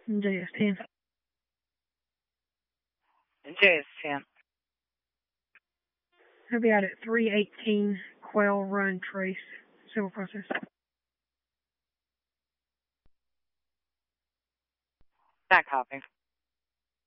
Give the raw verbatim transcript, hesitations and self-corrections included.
J S ten. J S ten. He'll be out at three eighteen Quail Run Trace, civil process. That copy.